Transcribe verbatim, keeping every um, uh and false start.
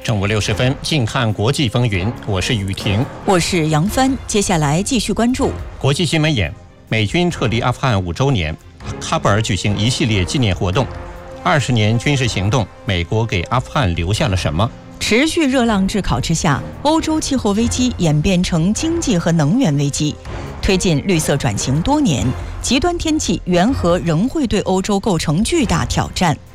正午六十分，近看国际风云，我是雨婷， 我是杨帆。接下来继续关注国际新闻眼。美军撤离阿富汗五周年，喀布尔举行一系列纪念活动。二十年军事行动，美国给阿富汗留下了什么？ 持续热浪炙烤之下，欧洲气候危机演变成经济和能源危机。推进绿色转型多年，极端天气缘何仍会对欧洲构成巨大挑战？